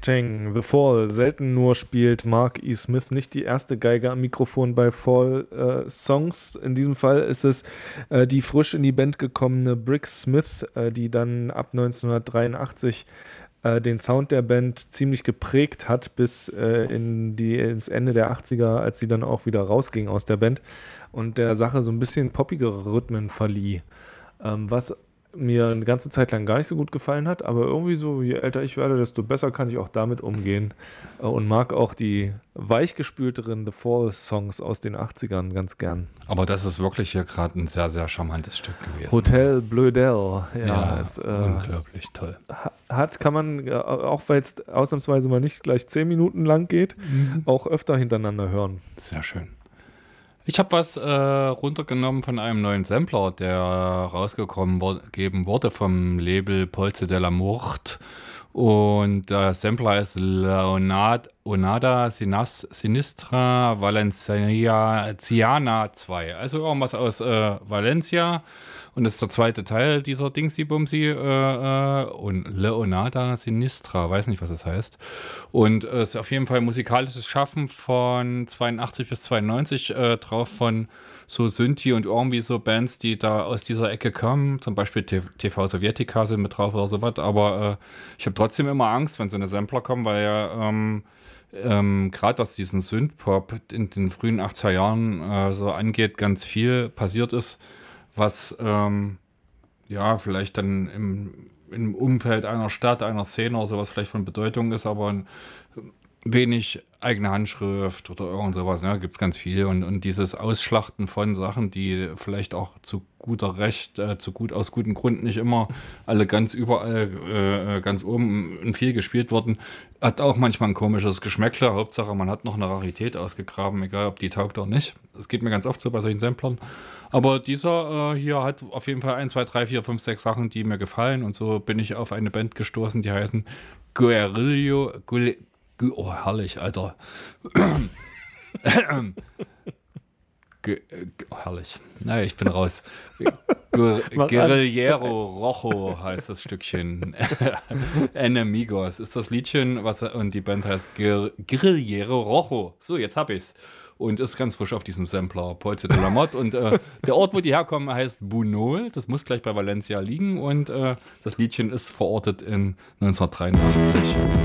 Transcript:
Tang, The Fall. Selten nur spielt Mark E. Smith nicht die erste Geige am Mikrofon bei Fall-Songs. In diesem Fall ist es die frisch in die Band gekommene Brick Smith, die dann ab 1983 den Sound der Band ziemlich geprägt hat bis ins Ende der 80er, als sie dann auch wieder rausging aus der Band und der Sache so ein bisschen poppigere Rhythmen verlieh. Was mir eine ganze Zeit lang gar nicht so gut gefallen hat, aber irgendwie so, je älter ich werde, desto besser kann ich auch damit umgehen und mag auch die weichgespülteren The Fall-Songs aus den 80ern ganz gern. Aber das ist wirklich hier gerade ein sehr, sehr charmantes Stück gewesen. Hotel Blödel, Ja, ist, unglaublich toll. Kann man, auch weil es ausnahmsweise mal nicht gleich 10 Minuten lang geht, auch öfter hintereinander hören. Sehr schön. Ich habe was runtergenommen von einem neuen Sampler, der rausgegeben wurde vom Label Polse della Mort. Und der Sampler ist Onada Sinistra Valenciana 2. Also irgendwas aus Valencia. Und das ist der zweite Teil dieser Dingsy-Bumsy. Und Leonarda Sinistra, weiß nicht, was das heißt. Und es ist auf jeden Fall musikalisches Schaffen von 82 bis 92 drauf von so Synthi und irgendwie so Bands, die da aus dieser Ecke kommen. Zum Beispiel TV Sowjetica sind mit drauf oder sowas. Aber ich habe trotzdem immer Angst, wenn so eine Sampler kommen, weil ja gerade was diesen Synthpop in den frühen 80er Jahren so angeht, ganz viel passiert ist, was vielleicht dann im Umfeld einer Stadt, einer Szene oder sowas vielleicht von Bedeutung ist, aber wenig eigene Handschrift oder irgend sowas, ne? Gibt es ganz viel. Und dieses Ausschlachten von Sachen, die vielleicht auch zu guter Recht, aus gutem Grund nicht immer alle ganz überall, ganz oben und viel gespielt wurden, hat auch manchmal ein komisches Geschmäckle. Hauptsache, man hat noch eine Rarität ausgegraben, egal ob die taugt oder nicht. Das geht mir ganz oft so bei solchen Samplern. Aber dieser hier hat auf jeden Fall 1, 2, 3, 4, 5, 6 Sachen, die mir gefallen. Und so bin ich auf eine Band gestoßen, die heißen Guerrillo. Oh, herrlich, Alter. Herrlich. Naja, ich bin raus. Guerrillero Rojo heißt das Stückchen. Enemigos ist das Liedchen, und die Band heißt Guerrillero Rojo. So, jetzt hab ich's. Und ist ganz frisch auf diesem Sampler, Polse de la Mort. Und der Ort, wo die herkommen, heißt Bunol. Das muss gleich bei Valencia liegen. Und das Liedchen ist verortet in 1983.